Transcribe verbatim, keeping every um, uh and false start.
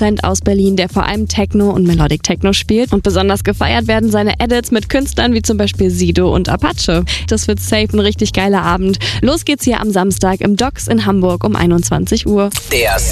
Produzent aus Berlin, der vor allem Techno und Melodic Techno spielt. Und besonders gefeiert werden seine Edits mit Künstlern wie zum Beispiel Sido und Apache. Das wird safe ein richtig geiler Abend. Los geht's hier am Samstag im Docks in Hamburg um einundzwanzig Uhr. Der